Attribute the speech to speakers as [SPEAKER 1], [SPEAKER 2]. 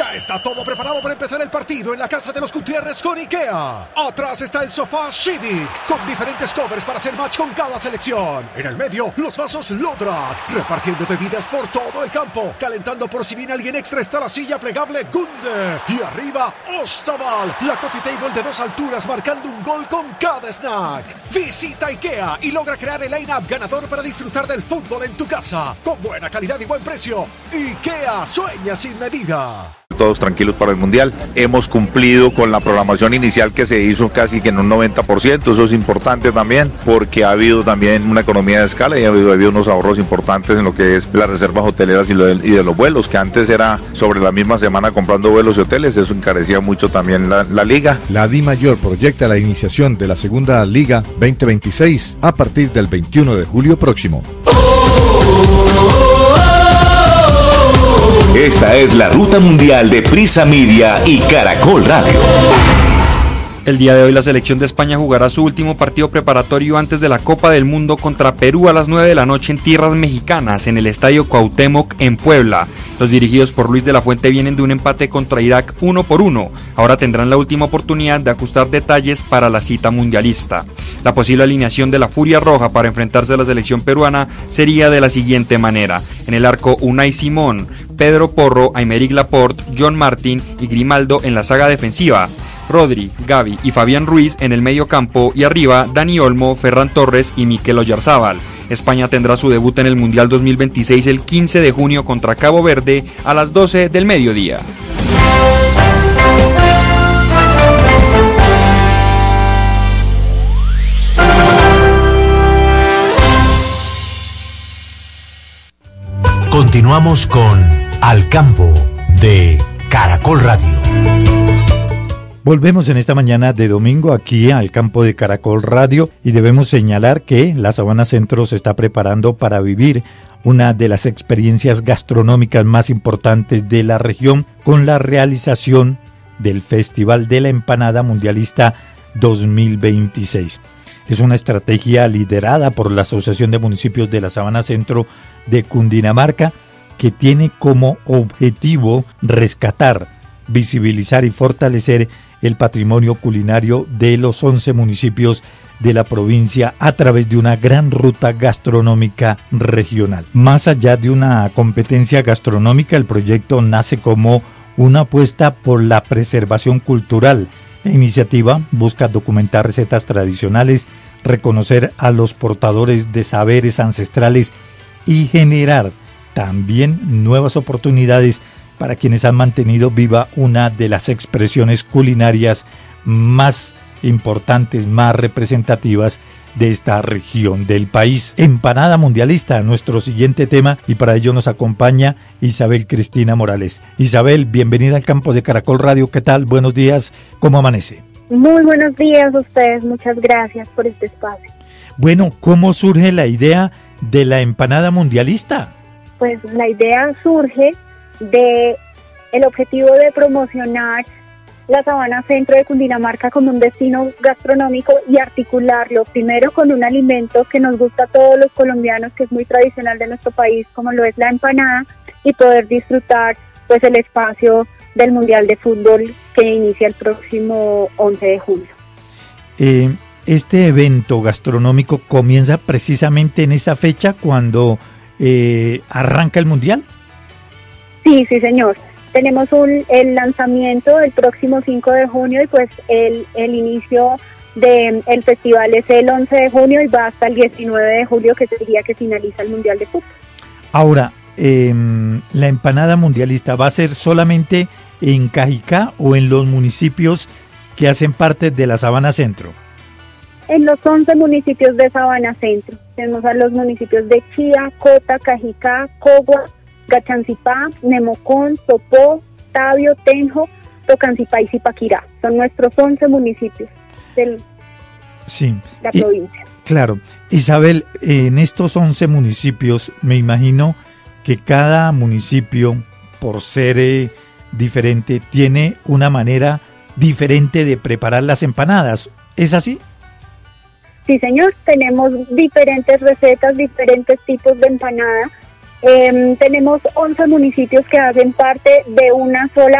[SPEAKER 1] Ya está todo preparado para empezar el partido en la casa de los Gutiérrez con IKEA. Atrás está el sofá Civic, con diferentes covers para hacer match con cada selección. En el medio, los vasos Lodrat, repartiendo bebidas por todo el campo. Calentando por si viene alguien extra está la silla plegable Gunde. Y arriba, Ostaval, la coffee table de 2 alturas marcando un gol con cada snack. Visita IKEA y logra crear el line-up ganador para disfrutar del fútbol en tu casa. Con buena calidad y buen precio. IKEA sueña sin medida.
[SPEAKER 2] Todos tranquilos para el Mundial. Hemos cumplido con la programación inicial que se hizo casi que en un 90%. Eso es importante también porque ha habido también una economía de escala y ha habido unos ahorros importantes en lo que es las reservas hoteleras y de los vuelos, que antes era sobre la misma semana comprando vuelos y hoteles. Eso encarecía mucho también la liga.
[SPEAKER 3] La DIMAYOR proyecta la iniciación de la segunda Liga 2026 a partir del 21 de julio próximo.
[SPEAKER 4] Esta es la ruta mundial de Prisa Media y Caracol Radio.
[SPEAKER 5] El día de hoy la selección de España jugará su último partido preparatorio antes de la Copa del Mundo contra Perú a las 9 de la noche en tierras mexicanas en el Estadio Cuauhtémoc en Puebla. Los dirigidos por Luis de la Fuente vienen de un empate contra Irak 1-1. Ahora tendrán la última oportunidad de ajustar detalles para la cita mundialista. La posible alineación de la Furia Roja para enfrentarse a la selección peruana sería de la siguiente manera. En el arco, Unai Simón, Pedro Porro, Aymeric Laporte, John Martín y Grimaldo en la saga defensiva. Rodri, Gavi y Fabián Ruiz en el medio campo y arriba Dani Olmo, Ferran Torres y Mikel Oyarzábal. España tendrá su debut en el Mundial 2026 el 15 de junio contra Cabo Verde a las 12 del mediodía.
[SPEAKER 6] Continuamos con Al Campo de Caracol Radio.
[SPEAKER 7] Volvemos en esta mañana de domingo aquí al campo de Caracol Radio y debemos señalar que la Sabana Centro se está preparando para vivir una de las experiencias gastronómicas más importantes de la región con la realización del Festival de la Empanada Mundialista 2026. Es una estrategia liderada por la Asociación de Municipios de la Sabana Centro de Cundinamarca que tiene como objetivo rescatar, visibilizar y fortalecer el patrimonio culinario de los 11 municipios de la provincia a través de una gran ruta gastronómica regional. Más allá de una competencia gastronómica, el proyecto nace como una apuesta por la preservación cultural. La iniciativa busca documentar recetas tradicionales, reconocer a los portadores de saberes ancestrales y generar también nuevas oportunidades para quienes han mantenido viva una de las expresiones culinarias más importantes, más representativas de esta región del país. Empanada mundialista, nuestro siguiente tema, y para ello nos acompaña Isabel Cristina Morales. Isabel, bienvenida al campo de Caracol Radio. ¿Qué tal? Buenos días. ¿Cómo amanece?
[SPEAKER 8] Muy buenos días a ustedes. Muchas gracias por este espacio.
[SPEAKER 7] Bueno, ¿cómo surge la idea de la empanada mundialista?
[SPEAKER 8] Pues la idea surge de el objetivo de promocionar la Sabana Centro de Cundinamarca como un destino gastronómico y articularlo primero con un alimento que nos gusta a todos los colombianos, que es muy tradicional de nuestro país, como lo es la empanada, y poder disfrutar pues el espacio del Mundial de Fútbol que inicia el próximo 11 de julio.
[SPEAKER 7] Este evento gastronómico comienza precisamente en esa fecha cuando arranca el Mundial.
[SPEAKER 8] Sí, señor. Tenemos el lanzamiento el próximo 5 de junio y pues el inicio del festival es el 11 de junio y va hasta el 19 de julio, que es el día que finaliza el Mundial de Fútbol.
[SPEAKER 7] Ahora, ¿la empanada mundialista va a ser solamente en Cajicá o en los municipios que hacen parte de la Sabana Centro?
[SPEAKER 8] En los 11 municipios de Sabana Centro. Tenemos a los municipios de Chía, Cota, Cajicá, Cogua, Gachancipá, Nemocón, Sopó, Tabio, Tenjo, Tocancipá y Zipaquirá. Son nuestros 11 municipios de la provincia.
[SPEAKER 7] Claro. Isabel, en estos 11 municipios me imagino que cada municipio, por ser diferente, tiene una manera diferente de preparar las empanadas. ¿Es así?
[SPEAKER 8] Sí, señor. Tenemos diferentes recetas, diferentes tipos de empanada. Tenemos 11 municipios que hacen parte de una sola